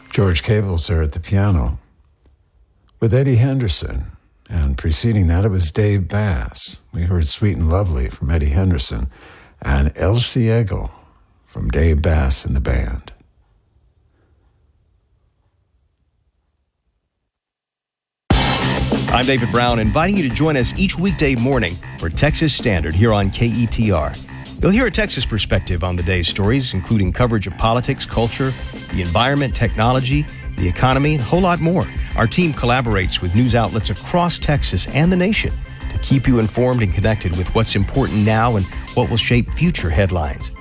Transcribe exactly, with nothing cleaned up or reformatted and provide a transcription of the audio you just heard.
George Cable's there at the piano with Eddie Henderson. And preceding that, it was Dave Bass. We heard Sweet and Lovely from Eddie Henderson and El Ciego from Dave Bass and the band. I'm David Brown, inviting you to join us each weekday morning for Texas Standard here on K E T R. You'll hear a Texas perspective on the day's stories, including coverage of politics, culture, the environment, technology, the economy, and a whole lot more. Our team collaborates with news outlets across Texas and the nation to keep you informed and connected with what's important now and what will shape future headlines.